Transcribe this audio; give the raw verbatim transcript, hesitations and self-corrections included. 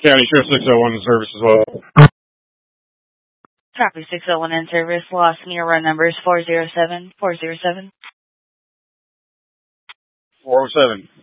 County Sheriff six oh one in service as well. Copy six oh one in service. Lost near run numbers four zero seven, four zero seven. four oh seven.